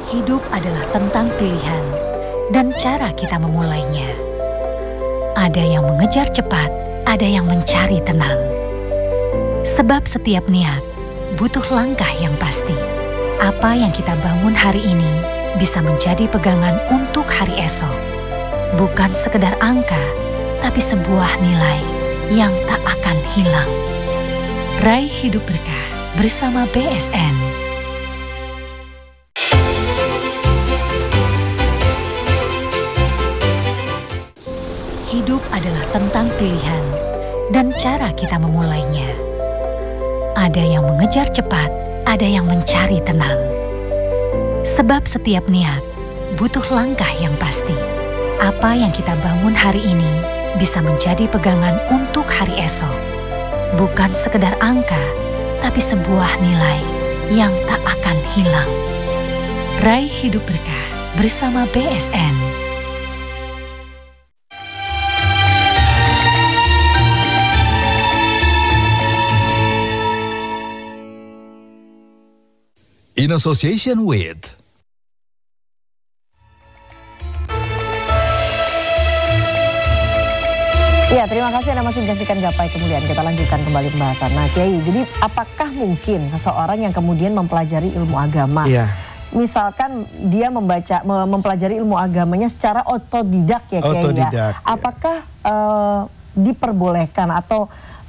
Hidup adalah tentang pilihan dan cara kita memulainya. Ada yang mengejar cepat, ada yang mencari tenang. Sebab setiap niat butuh langkah yang pasti. Apa yang kita bangun hari ini bisa menjadi pegangan untuk hari esok. Bukan sekedar angka, tapi sebuah nilai yang tak akan hilang. Raih hidup berkah bersama BSN. Hidup adalah tentang pilihan dan cara kita memulainya. Ada yang mengejar cepat, ada yang mencari tenang. Sebab setiap niat butuh langkah yang pasti. Apa yang kita bangun hari ini bisa menjadi pegangan untuk hari esok. Bukan sekedar angka, tapi sebuah nilai yang tak akan hilang. Raih hidup berkah bersama BSN. In association with Ya, terima kasih Anda masih menyaksikan Gapai Kemuliaan. Kita lanjutkan kembali pembahasan. Nah, Kiai, jadi apakah mungkin seseorang yang kemudian mempelajari ilmu agama, misalkan dia mempelajari ilmu agamanya secara otodidak ya, Kiai, ya? Apakah diperbolehkan atau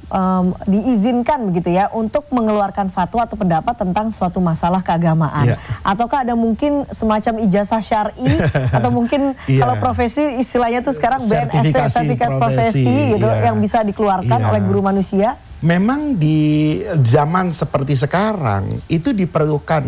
diizinkan begitu ya untuk mengeluarkan fatwa atau pendapat tentang suatu masalah keagamaan? Ataukah ada mungkin semacam ijazah syar'i atau mungkin kalau profesi istilahnya tuh sekarang BNS, sertifikat profesi gitu yang bisa dikeluarkan oleh guru manusia? Memang di zaman seperti sekarang itu diperlukan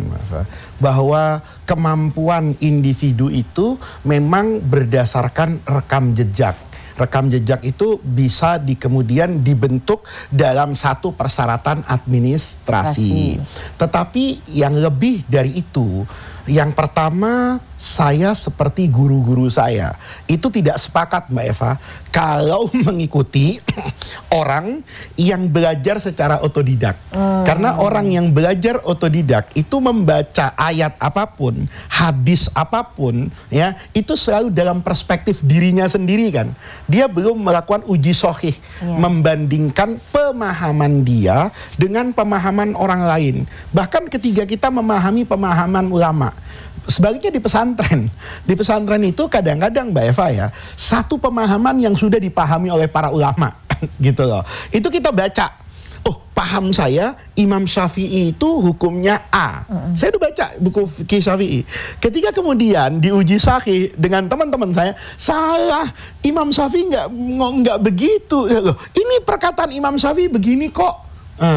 bahwa kemampuan individu itu memang berdasarkan rekam jejak. Rekam jejak itu bisa kemudian dibentuk dalam satu persyaratan administrasi. Tetapi yang lebih dari itu, yang pertama, saya seperti guru-guru saya itu tidak sepakat, Mbak Eva, kalau mengikuti orang yang belajar secara otodidak. Karena orang yang belajar otodidak itu membaca ayat apapun, hadis apapun, ya, itu selalu dalam perspektif dirinya sendiri kan. Dia belum melakukan uji sohih, membandingkan pemahaman dia dengan pemahaman orang lain. Bahkan ketika kita memahami pemahaman ulama, sebaliknya di pesantren itu kadang-kadang Mbak Eva ya, satu pemahaman yang sudah dipahami oleh para ulama gitu loh, itu kita baca. Oh, paham saya Imam Syafi'i itu hukumnya A. Saya udah baca buku fikih Syafi'i. Ketika kemudian diuji sahih dengan teman-teman saya, salah, Imam Syafi'i nggak begitu. Ini perkataan Imam Syafi'i begini kok.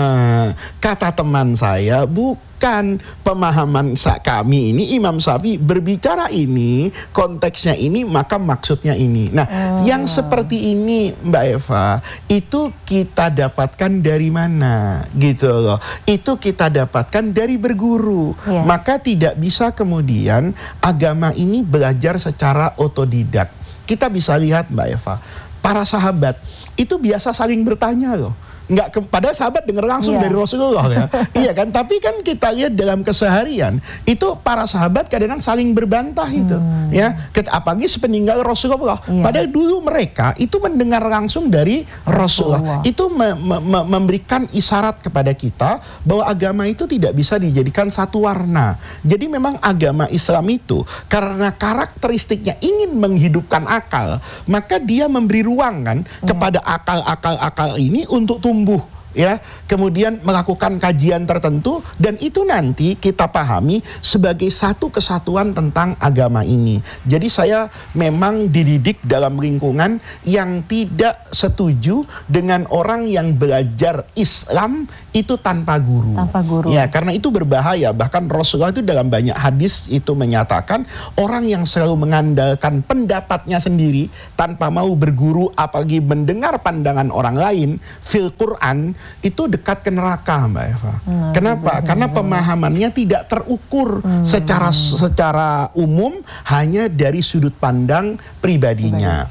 Kata teman saya, bukan pemahaman kami ini, Imam Syafi'i berbicara ini, konteksnya ini, maka maksudnya ini. Nah, yang seperti ini Mbak Eva, itu kita dapatkan dari mana? Gitu loh. Itu kita dapatkan dari berguru. Maka tidak bisa kemudian agama ini belajar secara otodidak. Kita bisa lihat Mbak Eva, para sahabat itu biasa saling bertanya loh. Padahal sahabat dengar langsung dari Rasulullah ya. Iya kan, tapi kan kita lihat dalam keseharian itu para sahabat kadang-kadang saling berbantah itu ya, apalagi sepeninggal Rasulullah. Padahal dulu mereka itu mendengar langsung dari Rasulullah. Itu memberikan isyarat kepada kita bahwa agama itu tidak bisa dijadikan satu warna. Jadi memang agama Islam itu karena karakteristiknya ingin menghidupkan akal, maka dia memberi ruang kan kepada akal-akal ini untuk tumbuh ya, kemudian melakukan kajian tertentu, dan itu nanti kita pahami sebagai satu kesatuan tentang agama ini. Jadi saya memang dididik dalam lingkungan yang tidak setuju dengan orang yang belajar Islam itu tanpa guru. Ya, karena itu berbahaya. Bahkan Rasulullah itu dalam banyak hadis itu menyatakan orang yang selalu mengandalkan pendapatnya sendiri tanpa mau berguru apalagi mendengar pandangan orang lain fil Quran, itu dekat ke neraka Mbak Eva. Kenapa? Karena pemahamannya tidak terukur secara umum, hanya dari sudut pandang pribadinya.